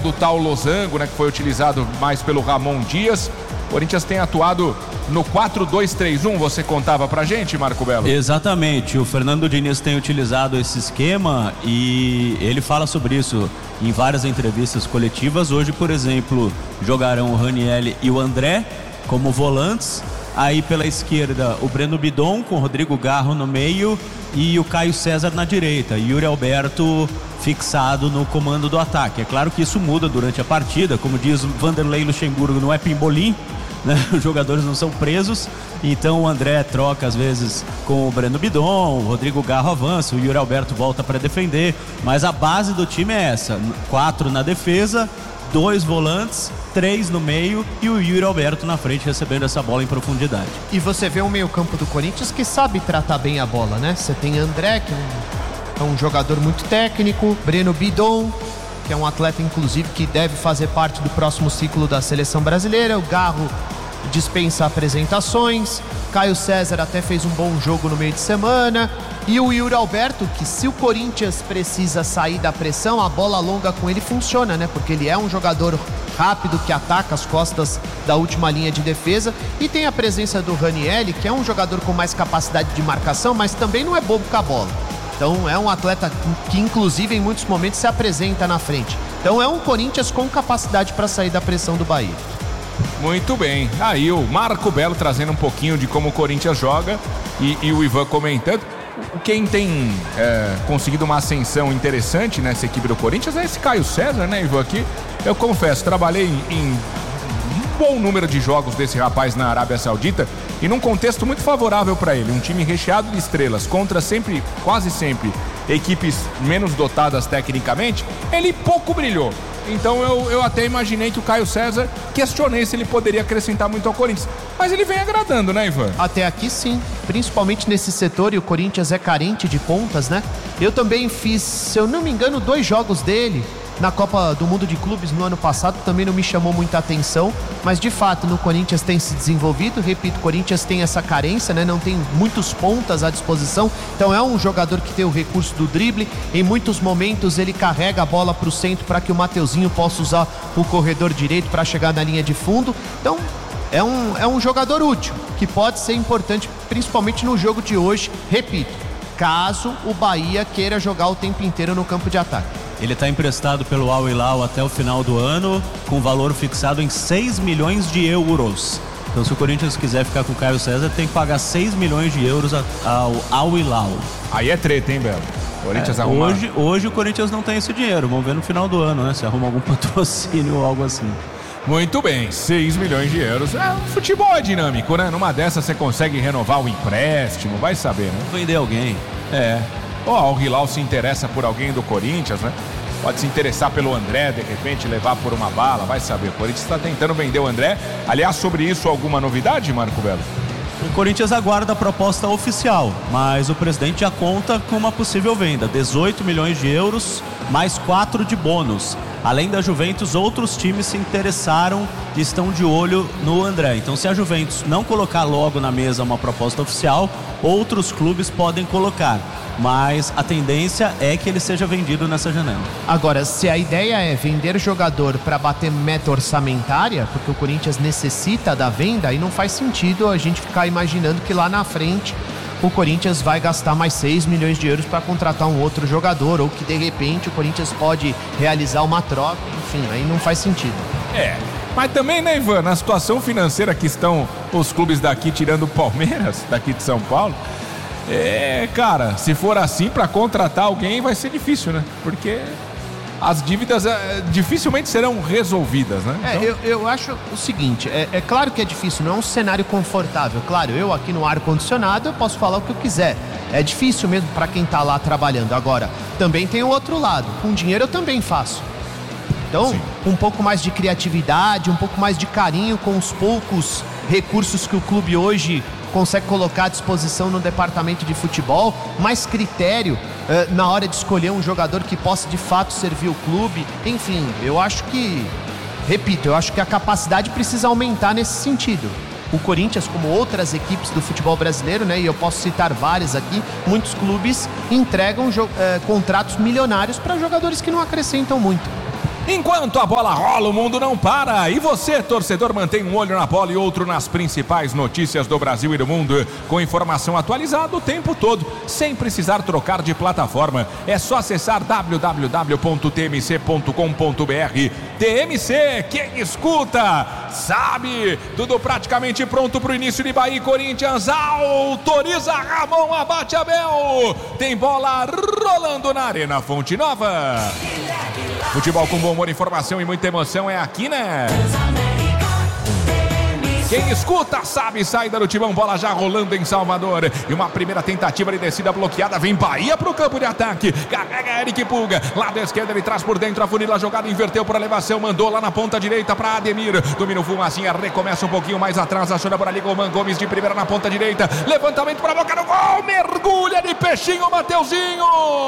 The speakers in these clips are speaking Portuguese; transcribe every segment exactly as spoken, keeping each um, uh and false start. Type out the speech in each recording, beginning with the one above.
do tal losango, né, que foi utilizado mais pelo Ramon Dias. O Corinthians tem atuado no quatro dois três um, você contava pra gente, Marco Belo? Exatamente, o Fernando Diniz tem utilizado esse esquema e ele fala sobre isso em várias entrevistas coletivas. Hoje, por exemplo, jogarão o Ranieri e o André como volantes. Aí pela esquerda o Breno Bidon com o Rodrigo Garro no meio e o Caio César na direita. E Yuri Alberto fixado no comando do ataque. É claro que isso muda durante a partida, como diz Vanderlei Luxemburgo, não é pimbolim, né? Os jogadores não são presos, então o André troca às vezes com o Breno Bidon, o Rodrigo Garro avança, o Yuri Alberto volta para defender, mas a base do time é essa: quatro na defesa, dois volantes, três no meio e o Yuri Alberto na frente recebendo essa bola em profundidade. E você vê o meio-campo do Corinthians que sabe tratar bem a bola, né? Você tem André, que é um, é um jogador muito técnico, Breno Bidon, que é um atleta inclusive que deve fazer parte do próximo ciclo da seleção brasileira. O Garro dispensa apresentações, Caio César até fez um bom jogo no meio de semana, e o Yuri Alberto, que se o Corinthians precisa sair da pressão, a bola longa com ele funciona, né? Porque ele é um jogador rápido que ataca as costas da última linha de defesa, e tem a presença do Ranieri, que é um jogador com mais capacidade de marcação, mas também não é bobo com a bola. Então é um atleta que inclusive em muitos momentos se apresenta na frente. Então é um Corinthians com capacidade para sair da pressão do Bahia. Muito bem, aí o Marco Belo trazendo um pouquinho de como o Corinthians joga e, e o Ivan comentando. Quem tem é, conseguido uma ascensão interessante nessa equipe do Corinthians é esse Caio César, né, Ivan? Aqui, eu confesso, trabalhei em, em um bom número de jogos desse rapaz na Arábia Saudita e num contexto muito favorável para ele, um time recheado de estrelas contra sempre, quase sempre, equipes menos dotadas tecnicamente. Ele pouco brilhou. Então eu, eu até imaginei que o Caio César, questionei se ele poderia acrescentar muito ao Corinthians. Mas ele vem agradando, né, Ivan? Até aqui sim, principalmente nesse setor, e o Corinthians é carente de pontas, né? Eu também fiz, se eu não me engano, dois jogos dele na Copa do Mundo de Clubes no ano passado, também não me chamou muita atenção, mas de fato no Corinthians tem se desenvolvido. Repito, o Corinthians tem essa carência, né? Não tem muitos pontas à disposição, então é um jogador que tem o recurso do drible. Em muitos momentos ele carrega a bola para o centro para que o Mateuzinho possa usar o corredor direito para chegar na linha de fundo. Então é um, é um jogador útil, que pode ser importante principalmente no jogo de hoje, repito, caso o Bahia queira jogar o tempo inteiro no campo de ataque. Ele está emprestado pelo Al Hilal até o final do ano, com valor fixado em seis milhões de euros. Então, se o Corinthians quiser ficar com o Caio César, tem que pagar seis milhões de euros ao Al Hilal. Aí é treta, hein, Belo? Corinthians é, arruma... hoje, hoje o Corinthians não tem esse dinheiro. Vamos ver no final do ano, né? Se arruma algum patrocínio ou algo assim. Muito bem, seis milhões de euros. É, o futebol é dinâmico, né? Numa dessas você consegue renovar o empréstimo, vai saber, né? Vender alguém. É. Ó, oh, o Hilal se interessa por alguém do Corinthians, né? Pode se interessar pelo André, de repente levar por uma bala, vai saber. O Corinthians está tentando vender o André. Aliás, sobre isso, alguma novidade, Marco Belo? O Corinthians aguarda a proposta oficial, mas o presidente já conta com uma possível venda. dezoito milhões de euros, mais quatro de bônus. Além da Juventus, outros times se interessaram e estão de olho no André. Então, se a Juventus não colocar logo na mesa uma proposta oficial, outros clubes podem colocar. Mas a tendência é que ele seja vendido nessa janela. Agora, se a ideia é vender jogador para bater meta orçamentária, porque o Corinthians necessita da venda, aí não faz sentido a gente ficar imaginando que lá na frente o Corinthians vai gastar mais seis milhões de euros para contratar um outro jogador, ou que de repente o Corinthians pode realizar uma troca. Enfim, aí não faz sentido. É, mas também, né, Ivan, na situação financeira que estão os clubes daqui, tirando o Palmeiras, daqui de São Paulo, é, cara, se for assim, para contratar alguém vai ser difícil, né? Porque as dívidas é, dificilmente serão resolvidas, né? Então... É, eu, eu acho o seguinte, é, é claro que é difícil, não é um cenário confortável. Claro, eu aqui no ar-condicionado eu posso falar o que eu quiser. É difícil mesmo para quem tá lá trabalhando. Agora, também tem o outro lado. Com dinheiro eu também faço. Então, sim, um pouco mais de criatividade, um pouco mais de carinho com os poucos recursos que o clube hoje consegue colocar à disposição no departamento de futebol, mais critério eh, na hora de escolher um jogador que possa de fato servir o clube. Enfim, eu acho que, repito, eu acho que a capacidade precisa aumentar nesse sentido. O Corinthians, como outras equipes do futebol brasileiro, né, e eu posso citar várias aqui, muitos clubes entregam eh, contratos milionários para jogadores que não acrescentam muito. Enquanto a bola rola, o mundo não para. E você, torcedor, mantém um olho na bola e outro nas principais notícias do Brasil e do mundo, com informação atualizada o tempo todo, sem precisar trocar de plataforma. É só acessar w w w ponto t m c ponto com ponto b r. T M C, quem escuta, sabe. Tudo praticamente pronto para o início de Bahia e Corinthians. Autoriza Ramon, abate Abel. Tem bola rolando na Arena Fonte Nova. Futebol com bom humor, informação e muita emoção é aqui, né? Quem escuta sabe, saída do Timão, bola já rolando em Salvador. E uma primeira tentativa de descida bloqueada, vem Bahia pro campo de ataque. Carrega Eric Pulga, lado esquerdo ele traz por dentro a funila, a jogada inverteu para elevação, mandou lá na ponta direita para Ademir. Domina o Fumacinha, recomeça um pouquinho mais atrás, aciona por ali Goman Gomes de primeira na ponta direita. Levantamento para a boca do gol, mergulha de peixinho Mateuzinho.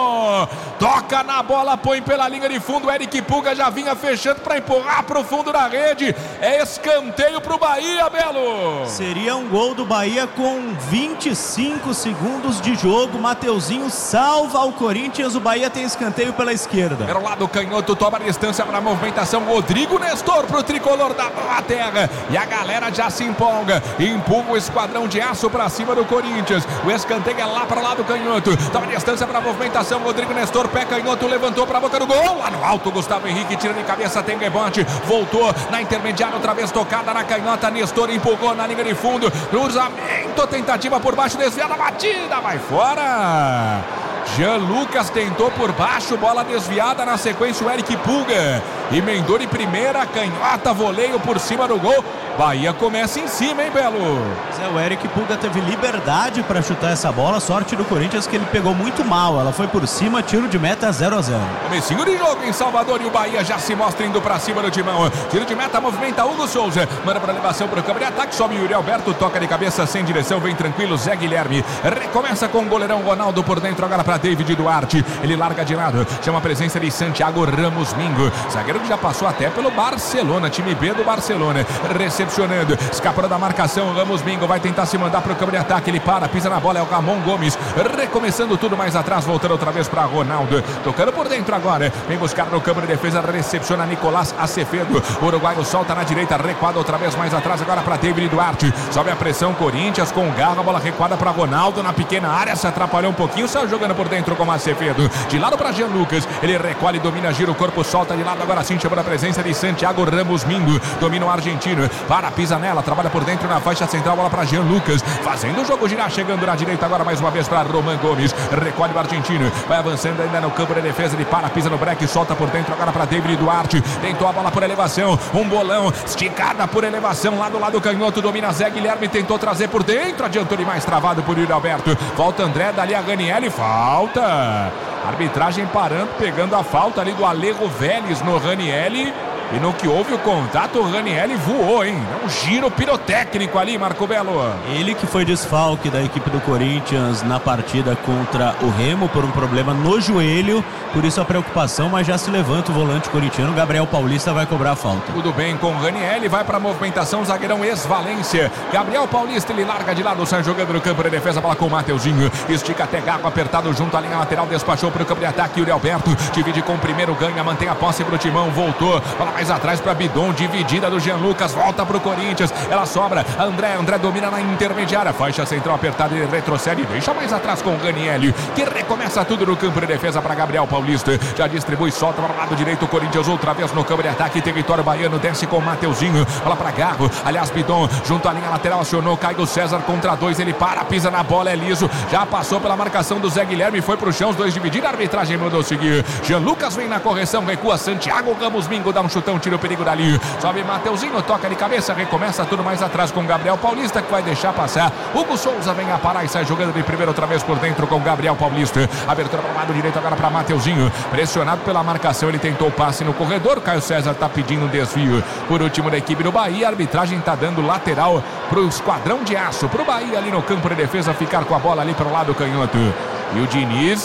Toca na bola, põe pela linha de fundo, Eric Pulga já vinha fechando para empurrar pro fundo da rede. É escanteio pro Bahia, Belo. Seria um gol do Bahia com vinte e cinco segundos de jogo. Mateuzinho salva o Corinthians. O Bahia tem escanteio pela esquerda. Pelo lado canhoto, toma a distância para a movimentação. Rodrigo Nestor pro tricolor da Boa Terra. E a galera já se empolga. Empurra o esquadrão de aço para cima do Corinthians. O escanteio é lá para o lado canhoto. Toma a distância para a movimentação. Rodrigo Nestor, pé canhoto, levantou para a boca do gol. Lá no alto, Gustavo Henrique tira de cabeça, tem rebote. Voltou na intermediária, outra vez tocada na canhota. Nestor empurrou na linha de fundo, cruzamento, tentativa por baixo, desviada, batida, vai fora. Jean Lucas tentou por baixo, bola desviada, na sequência o Eric Pulga emendou de primeira, canhota, voleio por cima do gol. Bahia começa em cima, hein, Belo? É, o Eric Pulga teve liberdade para chutar essa bola, sorte do Corinthians que ele pegou muito mal, ela foi por cima, tiro de meta zero a zero. Comecinho de jogo em Salvador e o Bahia já se mostra indo para cima do Timão. Tiro de meta, movimenta Hugo Souza, manda para elevação para o campo de ataque, sobe Yuri Alberto, toca de cabeça sem direção, vem tranquilo Zé Guilherme, recomeça com o goleirão Ronaldo por dentro, agora para David Duarte, ele larga de lado, chama a presença de Santiago Ramos Mingo, zagueiro que já passou até pelo Barcelona, time B do Barcelona, recepcionando, escapando da marcação, Ramos Mingo vai tentar se mandar para o campo de ataque, ele para, pisa na bola, é o Ramon Gomes, recomeçando tudo mais atrás, voltando outra vez para Ronaldo, tocando por dentro agora, vem buscar no campo de defesa, recepciona Nicolás Acevedo, o uruguaio solta na direita, recuada outra vez mais atrás, agora para David Duarte, sobe a pressão, Corinthians com garra, bola recuada para Ronaldo na pequena área, se atrapalhou um pouquinho, saiu jogando por dentro com Acevedo, de lado para Jean Lucas, ele recolhe, domina, gira o corpo, solta de lado, agora sim chamando a presença de Santiago Ramos Mingo, domina o argentino, para, pisa nela, trabalha por dentro na faixa central, bola para Jean Lucas, fazendo o jogo girar, chegando na direita agora mais uma vez para Roman Gomes, recolhe o argentino, vai avançando ainda no campo de defesa, ele para, pisa no breque, solta por dentro agora para David Duarte, tentou a bola por elevação, um bolão, esticada por elevação, lá do lado canhoto, domina Zé Guilherme, tentou trazer por dentro, adiantou demais, travado por Yuri Alberto, volta André, dali a Ranieri, falta, arbitragem parando, pegando a falta ali do Alejo Vélez no Ranieri. E no que houve o contato, o Ranieri voou, hein? É um giro pirotécnico ali, Marco Belo. Ele que foi desfalque da equipe do Corinthians na partida contra o Remo por um problema no joelho, por isso a preocupação, mas já se levanta o volante corintiano, Gabriel Paulista vai cobrar a falta. Tudo bem com o Ranieri, vai para a movimentação, zagueirão ex-Valência. Gabriel Paulista, ele larga de lado, sai jogando no campo de defesa, bola com o Mateuzinho, estica até Gago, apertado junto à linha lateral, despachou para o campo de ataque, Yuri Alberto, divide com o primeiro, ganha, mantém a posse para o Timão, voltou, bola mais atrás para Bidon, dividida do Jean Lucas, volta para o Corinthians, ela sobra, André, André domina na intermediária, faixa central apertada, ele retrocede, deixa mais atrás com o Ranieri, que recomeça tudo no campo de defesa para Gabriel Paulista, já distribui, solta para o lado direito, o Corinthians outra vez no campo de ataque, território baiano, desce com o Mateuzinho, bola para Garro, aliás Bidon, junto à linha lateral, acionou Caio César contra dois, ele para, pisa na bola, é liso, já passou pela marcação do Zé Guilherme, foi pro chão, os dois dividiram, a arbitragem mandou seguir, Jean Lucas vem na correção, recua, Santiago Ramos Mingo dá um chutão, tira o perigo dali, sobe Mateuzinho, toca de cabeça, recomeça tudo mais atrás com Gabriel Paulista, que vai deixar passar, Hugo Souza vem a parar e sai jogando de primeiro outra vez por dentro com Gabriel Paulista, abertura para o lado direito agora para Mateuzinho, pressionado pela marcação, ele tentou o passe no corredor, Caio César está pedindo um desvio, por último da equipe do Bahia, a arbitragem está dando lateral para o esquadrão de aço, para o Bahia ali no campo de defesa ficar com a bola ali para o lado canhoto, e o Diniz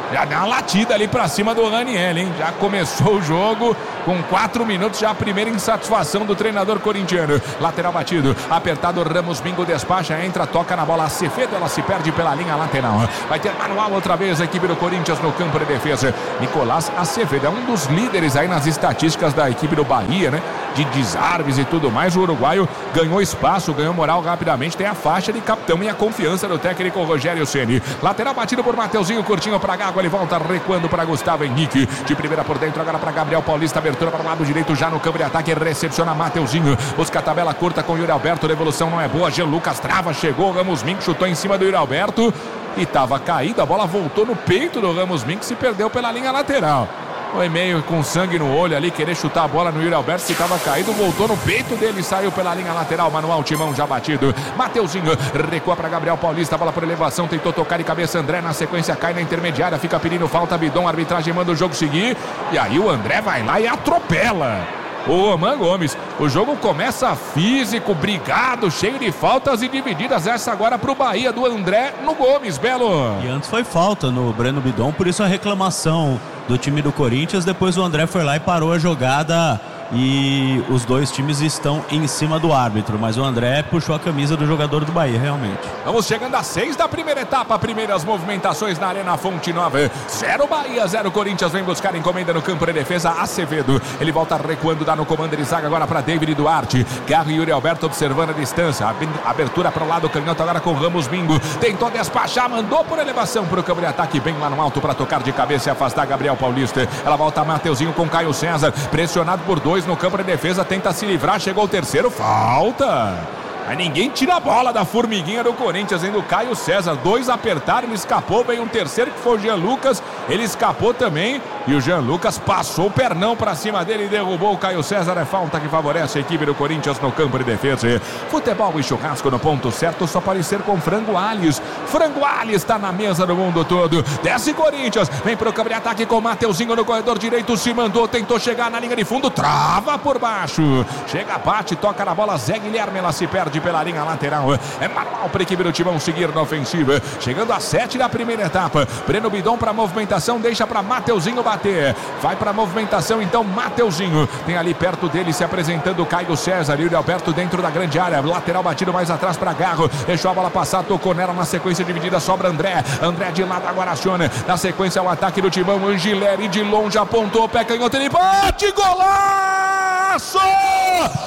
já deu uma latida ali pra cima do Raniel, hein? Já começou o jogo com quatro minutos, já a primeira insatisfação do treinador corintiano. Lateral batido, apertado, Ramos Mingo despacha, entra, toca na bola, Acevedo, ela se perde pela linha lateral. Vai ter manual outra vez a equipe do Corinthians no campo de defesa. Nicolás Acevedo é um dos líderes aí nas estatísticas da equipe do Bahia, né? De desarmes e tudo mais. O uruguaio ganhou espaço, ganhou moral rapidamente, tem a faixa de capitão e a confiança do técnico Rogério Ceni. Lateral batido por Mateuzinho, curtinho para Gago, ele volta recuando para Gustavo Henrique. De primeira por dentro, agora para Gabriel Paulista, abertura para o lado direito, já no campo de ataque, recepciona Mateuzinho. Busca a tabela curta com Yuri Alberto, a devolução não é boa. Jean Lucas trava, chegou, Ramos Minck chutou em cima do Yuri Alberto e estava caído, a bola voltou no peito do Ramos Minck, se perdeu pela linha lateral. Foi meio com sangue no olho ali, querer chutar a bola no Yuri Alberto, que estava caído, voltou no peito dele, saiu pela linha lateral, manual, timão já batido. Mateuzinho recua para Gabriel Paulista, bola por elevação, tentou tocar de cabeça André, na sequência cai na intermediária, fica pedindo falta, Bidon, a arbitragem manda o jogo seguir, e aí o André vai lá e atropela o Roman Gomes. O jogo começa físico, brigado, cheio de faltas e divididas. Essa agora pro Bahia do André no Gomes, Belo. E antes foi falta no Breno Bidon, por isso a reclamação do time do Corinthians. Depois o André foi lá e parou a jogada e os dois times estão em cima do árbitro, mas o André puxou a camisa do jogador do Bahia, realmente. Vamos chegando a seis da primeira etapa, primeiras movimentações na Arena Fonte Nova. Zero Bahia, zero Corinthians, vem buscar encomenda no campo de defesa, Acevedo, ele volta recuando, dá no comando de zaga agora para David Duarte, Garro e Yuri Alberto observando a distância, abertura para o lado canhoto agora com Ramos Mingo, tentou despachar, mandou por elevação para o campo de ataque, bem lá no alto para tocar de cabeça e afastar Gabriel Paulista. Ela volta Mateuzinho com Caio César, pressionado por dois no campo de defesa, tenta se livrar, chegou o terceiro, falta. Aí ninguém tira a bola da formiguinha do Corinthians, ainda o Caio César, dois apertaram, ele escapou, veio um terceiro que foi o Jean Lucas, ele escapou também, e o Jean Lucas passou o pernão pra cima dele e derrubou o Caio César, é falta que favorece a equipe do Corinthians no campo de defesa. Futebol e churrasco no ponto certo, só pode ser com Frango Alhes. Frango Alhes está na mesa do mundo todo, desce Corinthians, vem pro campo de ataque com o Mateuzinho no corredor direito, se mandou, tentou chegar na linha de fundo, trava por baixo, chega, bate, toca na bola, Zé Guilherme, ela se perde pela linha lateral, é manual para a equipe do Timão seguir na ofensiva, chegando a sete da primeira etapa, Breno Bidon para movimentação, deixa para Mateuzinho bater, vai para movimentação então Mateuzinho, tem ali perto dele se apresentando Caio César, Yuri Alberto dentro da grande área, lateral batido mais atrás para Garro, deixou a bola passar, tocou nela na sequência dividida, sobra André, André de lado agora aciona, na sequência o ataque do Timão, Angileri de longe apontou, pé canhoto, ele bate, golaço!